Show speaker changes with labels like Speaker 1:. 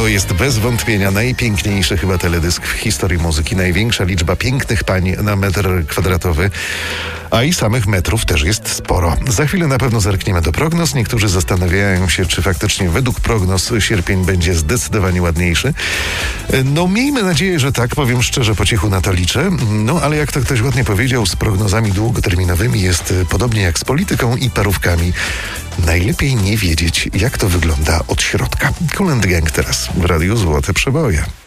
Speaker 1: To jest bez wątpienia najpiękniejszy chyba teledysk w historii muzyki. Największa liczba pięknych pań na metr kwadratowy, a i samych metrów też jest sporo. Za chwilę na pewno zerkniemy do prognoz. Niektórzy zastanawiają się, czy faktycznie według prognoz sierpień będzie zdecydowanie ładniejszy. No miejmy nadzieję, że tak, powiem szczerze, po cichu na to liczę. No ale jak to ktoś ładnie powiedział, z prognozami długoterminowymi jest podobnie jak z polityką i parówkami. Najlepiej nie wiedzieć, jak to wygląda od środka. Kool & Gang teraz w Radiu Złote Przeboje.